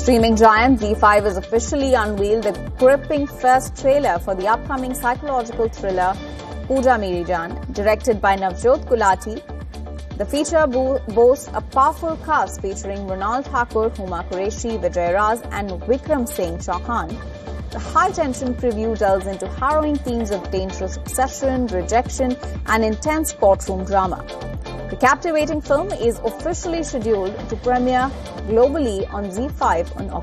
Streaming giant ZEE5 has officially unveiled the gripping first trailer for the upcoming psychological thriller Pooja Meri Jaan, directed by Navjot Gulati. The feature boasts a powerful cast featuring Mrunal Thakur, Huma Qureshi, Vijay Raz and Vikram Singh Chauhan. The high-tension preview delves into harrowing themes of dangerous obsession, rejection and intense courtroom drama. The captivating film is officially scheduled to premiere globally on ZEE5 on